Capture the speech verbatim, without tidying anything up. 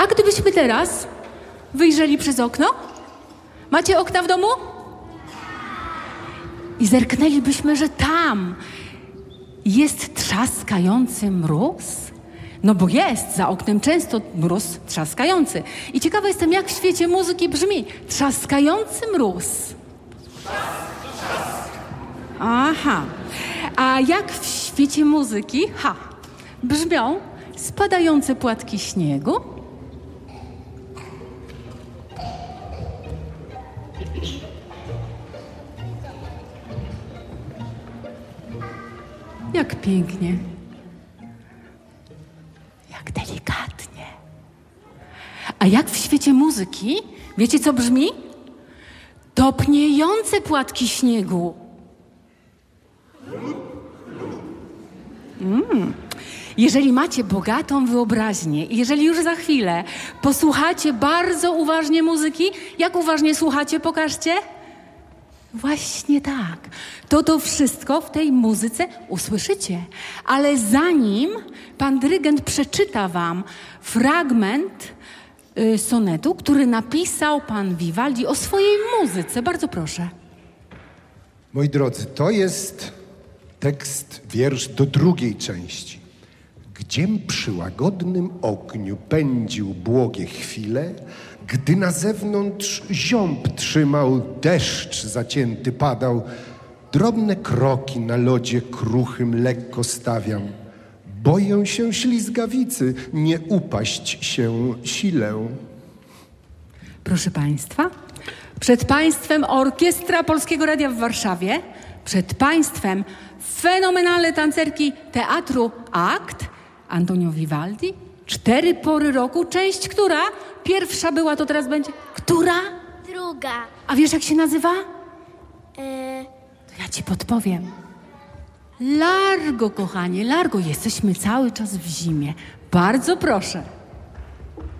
A gdybyśmy teraz wyjrzeli przez okno? Macie okna w domu? I zerknęlibyśmy, że tam jest trzaskający mróz. No bo jest za oknem często mróz trzaskający. I ciekawa jestem, jak w świecie muzyki brzmi trzaskający mróz. Aha. A jak w świecie muzyki, ha, brzmią spadające płatki śniegu? Jak pięknie. Jak delikatnie. A jak w świecie muzyki, wiecie co brzmi? Topniejące płatki śniegu. Mm. Jeżeli macie bogatą wyobraźnię i jeżeli już za chwilę posłuchacie bardzo uważnie muzyki, jak uważnie słuchacie, pokażcie? Właśnie tak. To to wszystko w tej muzyce usłyszycie. Ale zanim pan dyrygent przeczyta wam fragment y, sonetu, który napisał pan Vivaldi o swojej muzyce. Bardzo proszę. Moi drodzy, to jest tekst, wiersz do drugiej części. Gdziem przy łagodnym ogniu pędził błogie chwile, gdy na zewnątrz ziąb trzymał, deszcz zacięty padał, drobne kroki na lodzie kruchym lekko stawiam. Boję się ślizgawicy, nie upaść się silę. Proszę państwa, przed państwem Orkiestra Polskiego Radia w Warszawie, przed państwem fenomenalne tancerki Teatru Akt, Antonio Vivaldi, Cztery pory roku, część która? Pierwsza była, to teraz będzie. Która? Druga. A wiesz, jak się nazywa? E... To ja ci podpowiem. Largo, kochanie, largo. Jesteśmy cały czas w zimie. Bardzo proszę.